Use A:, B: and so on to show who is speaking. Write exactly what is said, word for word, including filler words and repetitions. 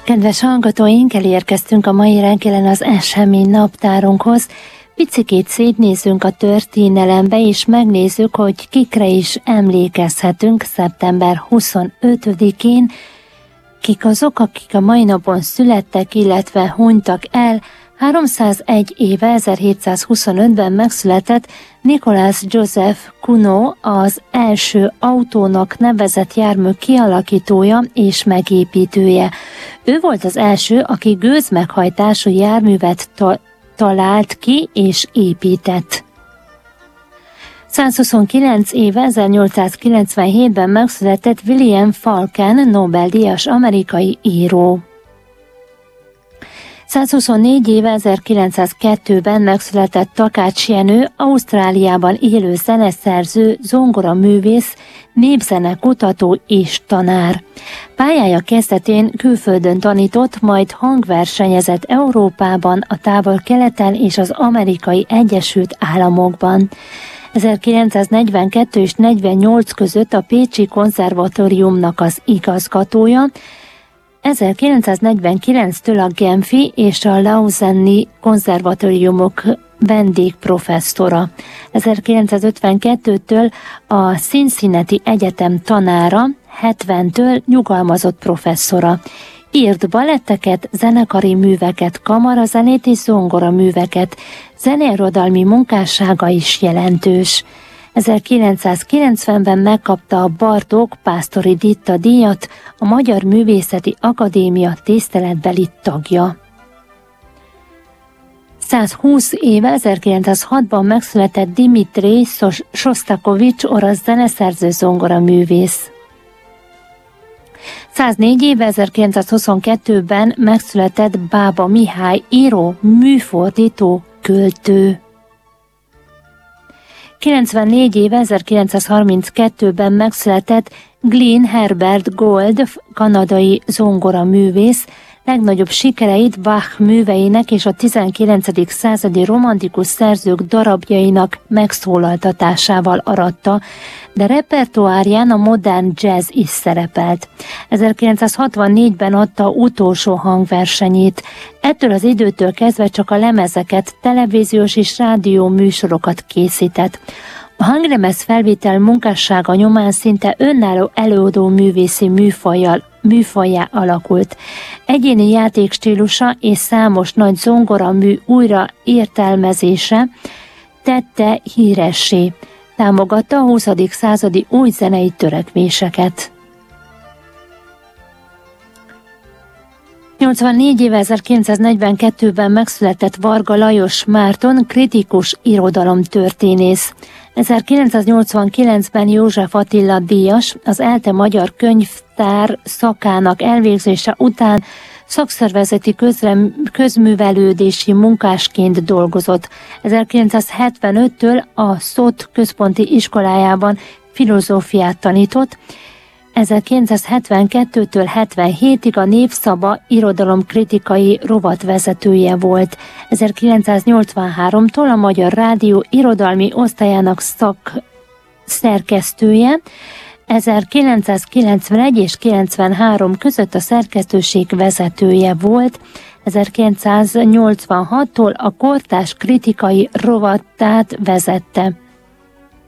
A: Kedves hallgatóink, elérkeztünk a mai reggelen az esemény naptárunkhoz. Picikét szétnézzünk a történelembe, és megnézzük, hogy kikre is emlékezhetünk szeptember huszonötödikén, kik azok, akik a mai napon születtek, illetve hunytak el. háromszázegy éve, ezerhétszázhuszonötben megszületett Nicolas Joseph Cugnot, az első autónak nevezett jármű kialakítója és megépítője. Ő volt az első, aki gőzmeghajtású járművet ta- talált ki és épített. százhuszonkilenc éve, ezernyolcszázkilencvenhétben megszületett William Falken, Nobel-díjas amerikai író. százhuszonnégy éve, ezerkilencszázkettőben megszületett Takács Jenő, Ausztráliában élő zeneszerző, zongoraművész, népzenekutató és tanár. Pályája kezdetén külföldön tanított, majd hangversenyezett Európában, a Távol-Keleten és az Amerikai Egyesült Államokban. ezerkilencszáznegyvenkettő és negyvennyolc között a Pécsi Konzervatóriumnak az igazgatója, ezerkilencszáznegyvenkilenctől a Genfi és a Lausanne-i konzervatóriumok vendégprofesszora. ezerkilencszázötvenkettőtől a Cincinnati Egyetem tanára, hetventől nyugalmazott professzora. Írt baletteket, zenekari műveket, kamarazenét és zongoraműveket, zeneirodalmi munkássága is jelentős. ezerkilencszázkilencvenben megkapta a Bartók Pásztori Ditta díjat, a Magyar Művészeti Akadémia tiszteletbeli tagja. százhúsz éve, ezerkilencszázhatban megszületett Dimitrij Sosztakovics, orosz zeneszerző, zongoraművész. száznégy éve, ezerkilencszázhuszonkettőben megszületett Bába Mihály, író, műfordító, költő. kilencvennégy éve, ezerkilencszázharminckettőben megszületett Glenn Herbert Gold, kanadai zongoraművész. Legnagyobb sikereit Bach műveinek és a tizenkilencedik századi romantikus szerzők darabjainak megszólaltatásával aratta, de repertoárján a modern jazz is szerepelt. ezerkilencszázhatvannégyben adta utolsó hangversenyét. Ettől az időtől kezdve csak a lemezeket, televíziós és rádió műsorokat készített. A hanglemez felvétel munkássága nyomán szinte önálló előadó művészi műfajjal műfajjá alakult. Egyéni játékstílusa és számos nagy zongoramű újra értelmezése tette híressé. Támogatta a huszadik századi új zenei törekvéseket. nyolcvannégy éve, ezerkilencszáznegyvenkettőben megszületett Varga Lajos Márton, kritikus irodalomtörténész. ezerkilencszáznyolcvankilencben József Attila díjas, az ELTE magyar könyvtár szakának elvégzése után szakszervezeti közre, közművelődési munkásként dolgozott. ezerkilencszázhetvenöttől a Szot központi iskolájában filozófiát tanított, ezerkilencszázhetvenkettőtől hetvenhétig a Népszava irodalomkritikai rovatvezetője volt. ezerkilencszáznyolcvanháromtól a Magyar Rádió irodalmi osztályának szakszerkesztője, ezerkilencszázkilencvenegy és kilencvenhárom között a szerkesztőség vezetője volt, ezerkilencszáznyolcvanhattól a Kortárs kritikai rovatát vezette.